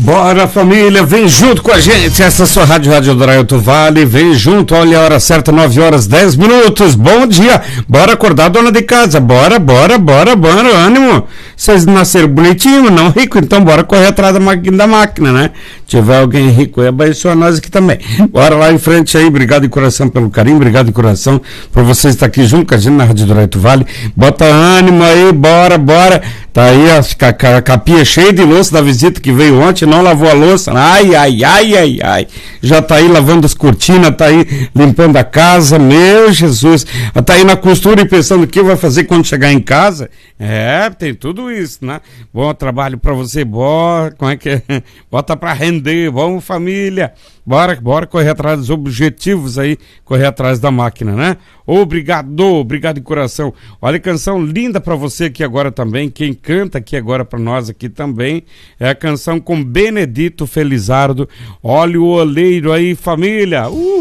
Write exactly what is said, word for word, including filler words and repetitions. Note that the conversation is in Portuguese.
Bora, família, vem junto com a gente. Essa é a sua Rádio Rádio do Alto Vale. Vem junto, olha a hora certa, nove horas dez minutos. Bom dia. Bora acordar, dona de casa. Bora, bora, bora, bora. Ânimo. Vocês nasceram bonitinho, não rico, então bora correr atrás da máquina, da máquina, né? Se tiver alguém rico, é abençoar nós aqui também. Bora lá em frente aí. Obrigado de coração pelo carinho, obrigado de coração por você estar aqui junto com a gente na Rádio do Alto Vale. Bota ânimo aí, bora, bora. Tá aí a, a capinha cheia de louça da visita que veio ontem, não lavou a louça. Ai, ai, ai, ai, ai. Já tá aí lavando as cortinas, tá aí limpando a casa, meu Jesus. Tá aí na costura e pensando o que vai fazer quando chegar em casa. É, tem tudo isso, né? Bom trabalho pra você, bora, como é que é? Bota pra render, vamos família. Bora, bora correr atrás dos objetivos aí, correr atrás da máquina, né? Obrigado, obrigado de coração. Olha, canção linda pra você aqui agora também. Quem canta aqui agora pra nós aqui também é a canção com Benedito Felizardo. Olha o oleiro aí, família. Uh!